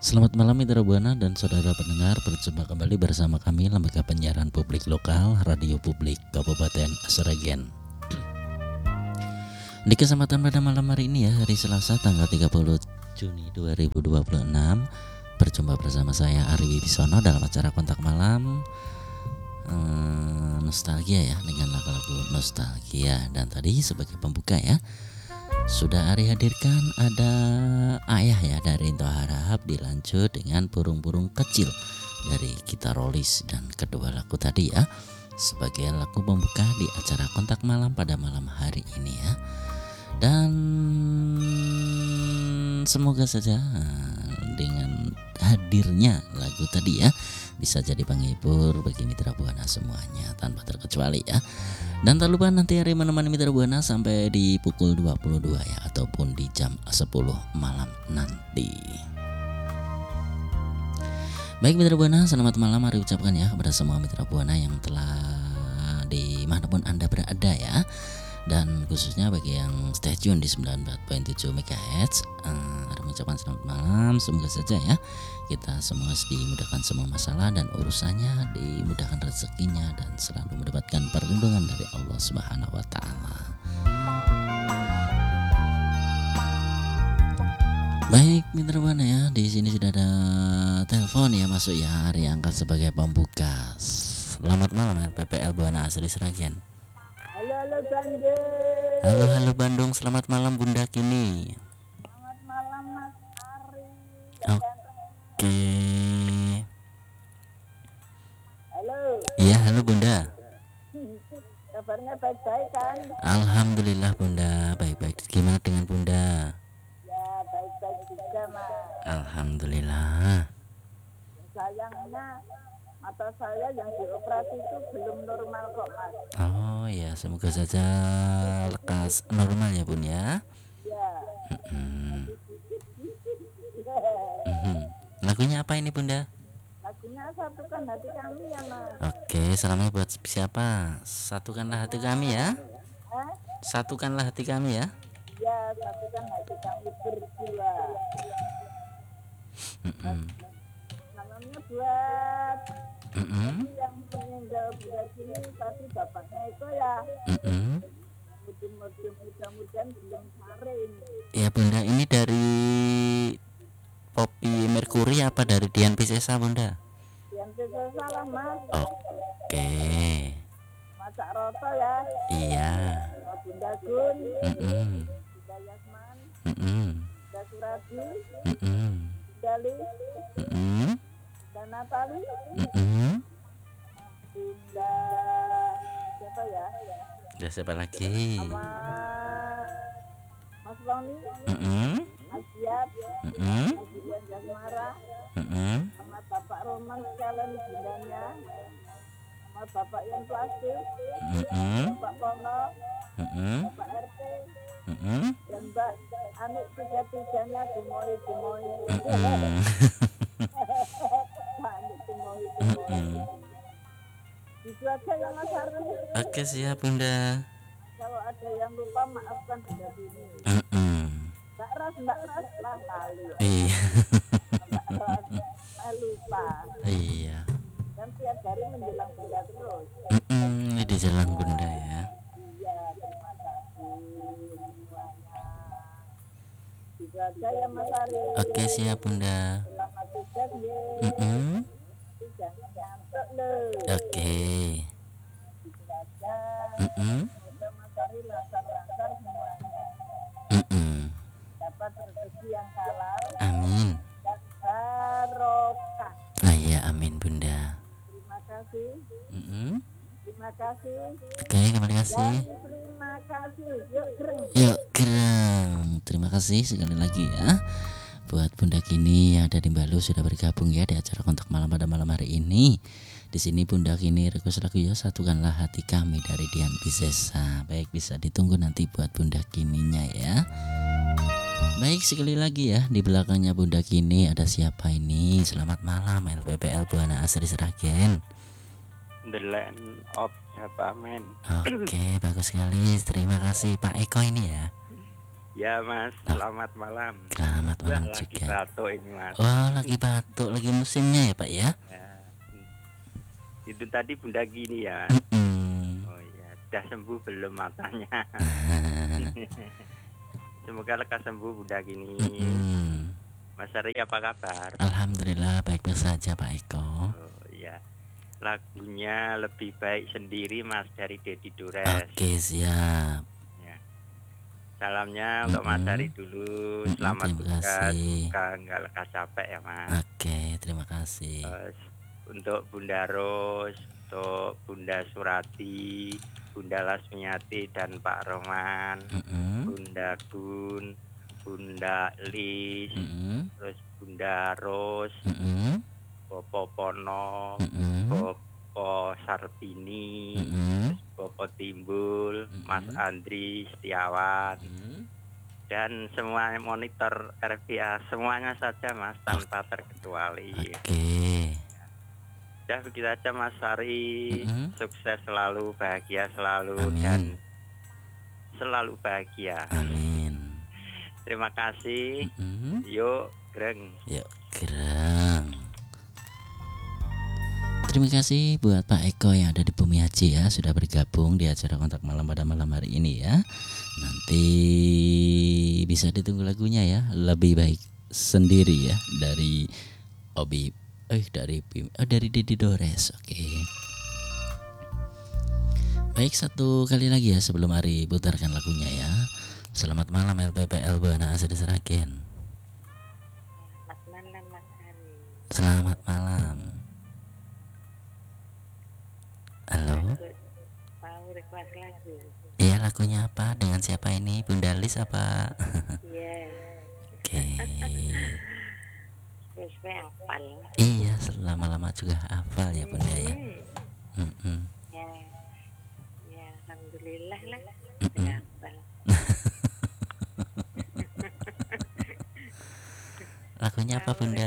Selamat malam Mitra Buana dan saudara pendengar, berjumpa kembali bersama kami Lembaga Penyiaran Publik Lokal Radio Publik Kabupaten Sragen. Di kesempatan pada malam hari ini ya, hari Selasa tanggal 30 Juni 2026, berjumpa bersama saya Ari Wibisono dalam acara Kontak Malam Nostalgia ya, dengan lagu-lagu nostalgia. Dan tadi sebagai pembuka ya, sudah Ari hadirkan ada Ayah ya dari Into Harahap, dilanjut dengan Burung-burung kecil dari Gita Rolis, dan kedua lagu tadi ya sebagai lagu pembuka di acara Kontak Malam pada malam hari ini ya. Dan semoga saja dengan hadirnya lagu tadi ya bisa jadi penghibur bagi Mitra Buana semuanya tanpa terkecuali ya. Dan tak lupa nanti Ari menemani Mitra Buana sampai di pukul 22 ya, ataupun di jam 10 malam nanti. Baik Mitra Buana, selamat malam Ari ucapkan ya kepada semua Mitra Buana yang telah dimanapun Anda berada ya. Dan khususnya bagi yang stay tune di 94.7 MHz, Ari mengucapkan selamat malam. Semoga saja ya kita semua dimudahkan semua masalah dan urusannya, dimudahkan rezekinya, dan selalu mendapatkan perlindungan dari Allah Subhanahu wa taala. Baik Mitra Buana ya, di sini sudah ada telepon ya masuk ya, Ari angkat sebagai pembuka. Selamat malam PPL Buana Asri Sragen. Halo Bandung. Halo Bandung, selamat malam Bunda Kini. Selamat malam Mas Ari. Oke. Halo. Iya, halo Bunda. Kabarnya baik-baik kan? Alhamdulillah Bunda, baik-baik. Gimana dengan Bunda? Ya baik-baik juga Mas. Alhamdulillah. Sayangnya mata saya yang dioperasi itu belum normal kok Mas. Oh ya, semoga saja lekas normal ya Bun ya. Ya. Lagunya apa ini Bunda? Lagunya Satukan Hati Kami ya Mas. Oke, salamnya buat siapa? Satukanlah hati kami ya. Satukanlah hati kami ya. Ya, Satukan Hati Kami berdua. Salamnya buat yang meninggal bulan ini, tapi bapaknya itu ya mudah-mudahan belum sare ini. Ya Bunda, ini dari Poppy Mercury apa dari Dian Piscesa Bunda? Yang tidak salah Mas. Oke. Masak roto ya. Iya. Bunda Gun. Bunda Yasman. Bunda Suradi. Bunda Lis. Bunda Natali. Bunda siapa ya? Ya siapa lagi? Sama Mas Roni. Mas Diab. Mas Dian Jasmara. Sama Bapak Roman sekalian bundanya. Sama Bapak yang plastik. Bapak Pono. Bapak RT. Dan Mbak Anik tiga-tiganya gemoy. Mbak Anik gemoy. Itu aja ya Mas Ari. Oke siap Bunda. Kalau ada yang lupa maafkan Bunda Dini. Mbak Ras lah kali. Iya. Mbak Ras lupa. Iya. Dan tiap hari menjelang Bunda terus. Ini di jalan Bunda ya. Iya, terima kasih semuanya. Itu aja ya Mas Ari. Oke siap Bunda. Selamat tugas ya. Jangan ngantuk loh. Oke. Itu aja. Semoga Mas Ari lancar-lancar semuanya. Dapat rezeki yang halal Amin. dan barokah. Iya amin Bunda. Terima kasih. Terima kasih. Oke, terima kasih. Dan terima kasih. Yuk gereng. Yuk gerang. Terima kasih sekali lagi ya buat Bunda Kini yang ada di Balu sudah bergabung ya di acara Kontak Malam pada malam hari ini. Di sini Bunda Kini request lagu ya Satukanlah Hati Kami dari Dian Piscesa. Baik, bisa ditunggu nanti buat Bunda Kininya ya. Baik, sekali lagi ya di belakangnya Bunda Kini ada siapa ini? Selamat malam LPPL Buana Asri Sragen. The Land of Japamen. Oke, bagus sekali. Terima kasih Pak Eko ini ya. Ya Mas, selamat malam. Selamat Wah, malam lagi juga. batuk ini Mas. Wah, lagi batuk, lagi musimnya ya Pak ya. Ya, itu tadi Bunda gini ya. Mm-mm. Oh iya, sudah sembuh belum matanya? Semoga lekas sembuh Bunda gini. Mm-mm. Mas Ari apa kabar? Alhamdulillah baik-baik saja Pak Eko. Oh iya, lagunya Lebih Baik Sendiri Mas dari Dedi Dores. Oke, siap. Ya. Salamnya untuk Mas Ari dulu. Selamat Terima berbuka, kasih. semoga nggak lekas capek ya Mas. Oke, terima kasih. Terus untuk Bunda Ros, untuk Bunda Surati, Bunda Lasmiati dan Pak Roman, Mm-mm. Bunda Gun, Bunda Lis, Mm-mm. terus Bunda Ros, Mm-mm. Bopo Pono, Mm-mm. Bopo Sartini, Mm-mm. terus Bopo Timbul, Mas Andri Setiawan, Mm-mm. dan semua monitor RPA, semuanya saja Mas, tanpa terkecuali. Oke. Ya begitu aja Mas Ari, sukses selalu, bahagia selalu, Amin. dan selalu bahagia. Amin. Terima kasih. Yuk, Greng. Yuk, gerang. Terima kasih buat Pak Eko yang ada di Bumi Haji ya, sudah bergabung di acara kontak malam pada malam hari ini ya. Nanti bisa ditunggu lagunya ya, Lebih Baik Sendiri ya, dari dari Dedi Dores. Oke. Baik, satu kali lagi ya sebelum Ari putarkan lagunya ya. Selamat malam LPPL Buana Asri Seragen. Selamat malam Mas Ari. Selamat malam. Halo. Mau request lagu? Iya, lagunya apa? Dengan siapa ini? Bunda Lis apa? Iya. Oke. Sesuai hafal. Iya, lama-lama juga hafal ya Bunda ya. Ya, ya alhamdulillah lah. Sudah hafal. Lagunya apa Bunda?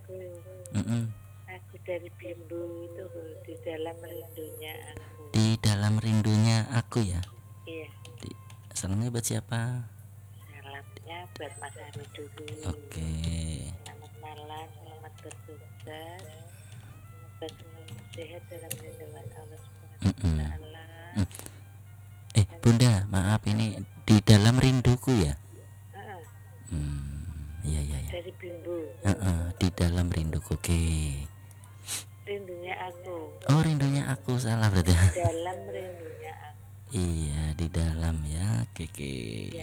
Lagu dari Bimbo itu Di Dalam Rindunya Aku. Di Dalam Rindunya Aku ya. Iya. Salamnya buat siapa? Salamnya buat Mas Ari dulu. Oke. Selamat malam, selamat bertugas. Semoga semuanya sehat dalam lindungan Allah SWT. Bunda, maaf ini Di Dalam Rinduku ya. Iya. Dari Bimbo. Di Dalam Rinduku. Oke. Rindunya Aku. Oh, Rindunya Aku, salah berarti. Di Dalam Rindunya Aku. Iya, di dalam ya. Oke. Ya.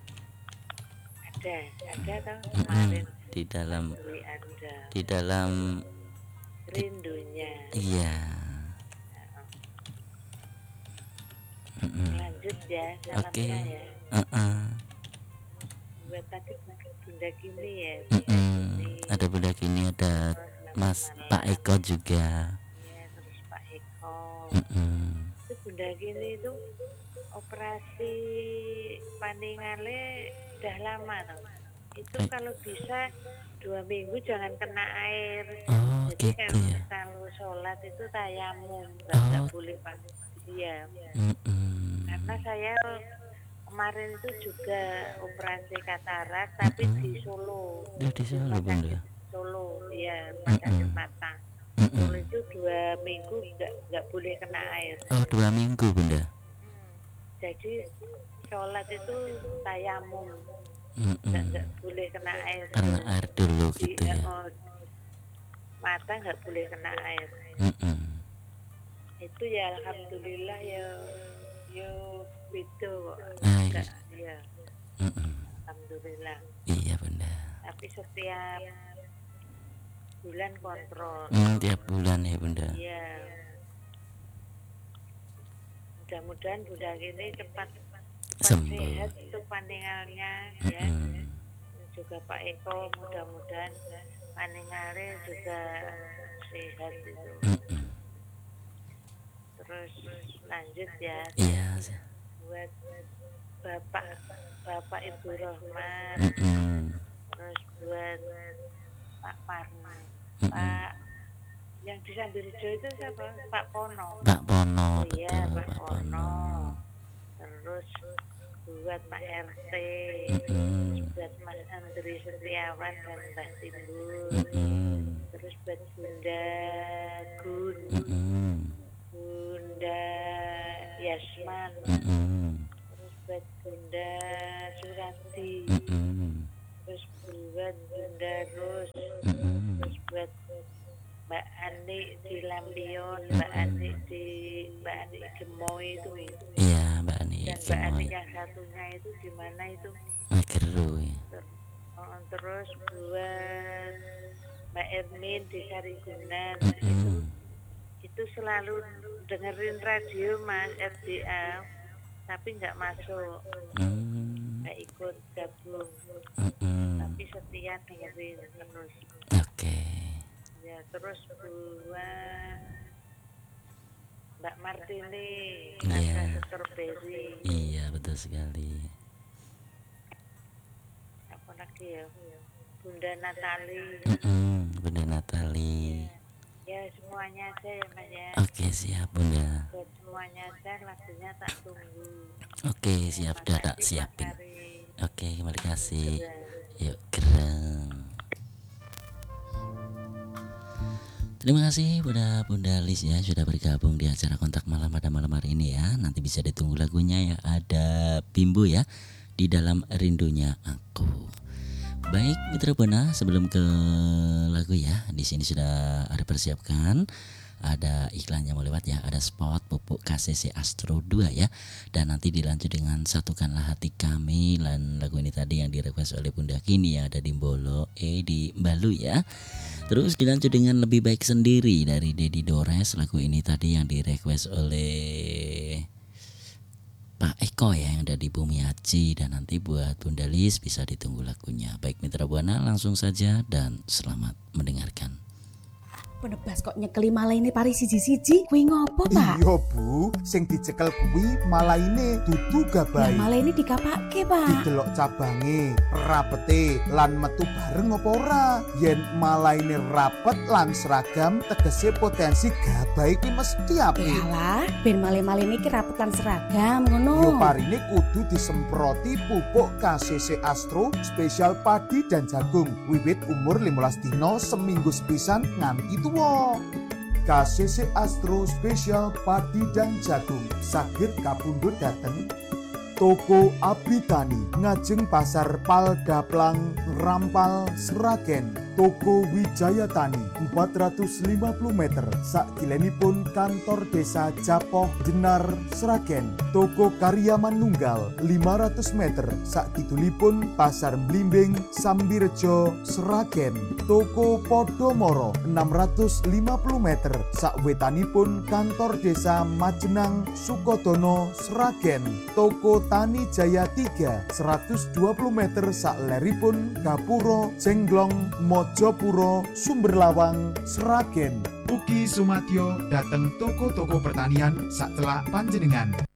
Ada kan kemarin. Di dalam. Anda. Di dalam Rindunya. Iya. Lanjut ya, salamnya ya. Buat tadi Bunda Kini ya. Ada Bunda Kini, ada Mas Pak Eko juga. Ya, terus Pak Eko. Itu Bunda Kini itu operasi paningale udah lama tuh. Itu kalau bisa 2 minggu jangan kena air. Jadi gitu ya. kalau sholat itu tayamum, nggak boleh pakai diam. Karena saya kemarin itu juga operasi katarak, tapi di Solo. Di Solo Bunda. Solo, ya, rumah sakit mata. Solo itu 2 minggu nggak boleh kena air. Oh, 2 minggu Bunda. Jadi sholat itu tayamum, nggak boleh kena air. Karena air dulu gitu ya. Mata nggak boleh kena air. Itu ya alhamdulillah ya itu kok. Ya. Alhamdulillah. Iya Bunda. Tapi setiap bulan kontrol. Tiap bulan ya Bunda. Iya. Mudah-mudahan Bunda ini cepat sembuh. Sehat untuk paninggalnya ya. Juga Pak Eko mudah-mudahan paninggalnya juga sehat itu. Terus lanjut ya. Iya. Buat Bapak Ibu Rohman. Terus buat Pak Parma. Pak yang di Sambirjo itu siapa? Pak Pono. Pak Pono, iya, Pak Pono. Terus buat Pak RT, buat Mas Andri Setiawan dan Mbah Timbul, terus buat Bunda Gun, Bunda Yasman, terus buat Bunda Surati, terus buat Bunda Ros, terus buat Mbak Ani di Lampion, Mbak Ani Gemoy itu. Iya, Mbak Ani Dan Mbak Ani Gemoy. yang satunya itu di mana itu? Mageru ya. Terus buat Mbak Ermin di Sarigunan, itu selalu dengerin radio Mas RDA, tapi nggak masuk, nggak ikut gabung, tapi setia dengerin terus. Oke. Ya, terus buat Mbak Martini, Iya. ada strawberry, Iya, betul sekali. apa lagi ya? Bunda Natali. Bunda Natali. Ya semuanya aja ya Mas ya. Oke, siap Bunda. Buat semuanya aja lagunya tak tunggu. Oke, siap, udah tak Makasih, siapin. Pak Ari. Oke, terima kasih. Udah. Yuk, keren. Terima kasih Bunda Lis ya sudah bergabung di acara kontak malam pada malam hari ini ya. Nanti bisa ditunggu lagunya ya. Ada Bimbo ya di dalam rindunya aku. Baik Mitra Buana, sebelum ke lagu ya, di sini sudah ada persiapkan. Ada iklannya mau lewat ya, ada spot pupuk KCC Astro 2 ya. Dan nanti dilanjut dengan Satukanlah Hati Kami. Dan lagu ini tadi yang direquest oleh Bunda Kini yang ada di Mbolo di Mbalu ya. Terus dilanjut dengan Lebih Baik Sendiri dari Dedi Dores. Lagu ini tadi yang direquest oleh Pak Eko ya yang ada di Bumi Aji. Dan nanti buat Bunda Lis bisa ditunggu lagunya. Baik Mitra Buana, langsung saja dan selamat mendengarkan. Penebas kok nyekeli malah ini pari siji-siji, kuwi ngopo Pak? Iya Bu, sing dicekel kuwi malah ini dudu Ya gabai. malah ini dikapake Pak. Didelok cabange, rapete lan metu bareng apa ora? Yen malah ini rapet lan seragam tegese potensi gabai kuwi mesti apik. Yalah, ben male-male niki rapetan seragam Yo ngono. parine kudu disemproti pupuk KCC Astro spesial padi dan jagung wiwit umur 15 dino seminggu sepisan nganti tuwa. KCC Astro spesial padi dan jagung saged kapundhut dateng Toko Abitani ngajeng Pasar Paldaplang Rampal Sragen. Toko Wijaya Tani 450 meter sakilenipun kantor desa Japoh Jenar Sragen. Toko Karya Manunggal 500 meter sakidulipun Pasar Blimbing Sambirejo Sragen. Toko Podomoro 650 meter sakwetanipun kantor desa Majenang Sukodono Sragen. Toko Tani Jaya 3 120 meter sakleripun Gapuro Jenglong Mojopuro Sumberlawang Sragen. Ugi Sumadyo dateng toko-toko pertanian sak celak panjenengan.